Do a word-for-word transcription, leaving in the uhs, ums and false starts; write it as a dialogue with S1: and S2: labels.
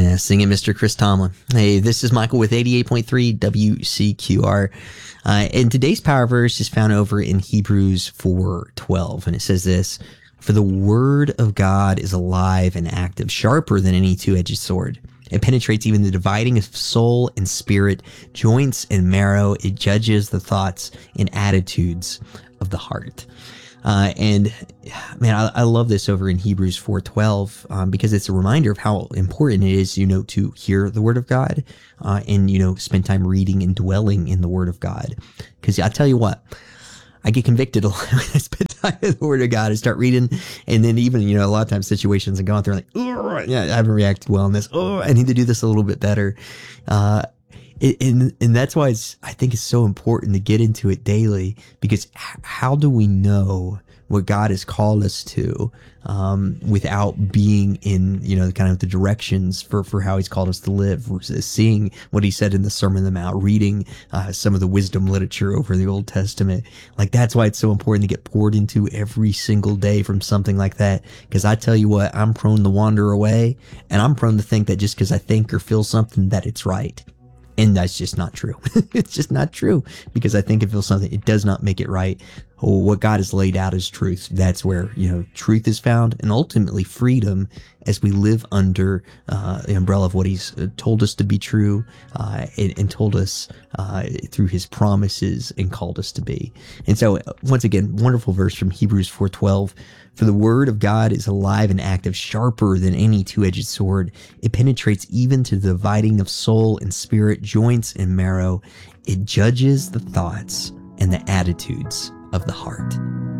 S1: Yeah, singing Mister Chris Tomlin. Hey, this is Michael with eighty-eight point three W C Q R. Uh, and today's power verse is found over in Hebrews four twelve. And it says this: "For the word of God is alive and active, sharper than any two-edged sword. It penetrates even the dividing of soul and spirit, joints and marrow. It judges the thoughts and attitudes of the heart." Uh, and man, I, I love this over in Hebrews four twelve, um, because it's a reminder of how important it is, you know, to hear the word of God, uh, and, you know, spend time reading and dwelling in the word of God. Cause I tell you what, I get convicted a lot when I spend time in the word of God and start reading. And then even, you know, a lot of times situations and going through like, oh, yeah, I haven't reacted well on this. Oh, I need to do this a little bit better. Uh, And, and that's why it's, I think it's so important to get into it daily, because how do we know what God has called us to, um, without being in, you know, kind of the directions for, for how he's called us to live, seeing what he said in the Sermon on the Mount, reading, uh, some of the wisdom literature over the Old Testament. Like, that's why it's so important to get poured into every single day from something like that. Cause I tell you what, I'm prone to wander away, and I'm prone to think that just cause I think or feel something that it's right. And that's just not true. It's just not true, because I think it feels something. It does not make it right. Oh, what God has laid out as truth. That's where, you know, truth is found, and ultimately freedom as we live under uh, the umbrella of what he's told us to be true, uh, and, and told us uh, through his promises and called us to be. And so once again, wonderful verse from Hebrews four twelve. "For the word of God is alive and active, sharper than any two-edged sword. It penetrates even to the dividing of soul and spirit, joints and marrow. It judges the thoughts and the attitudes of the heart."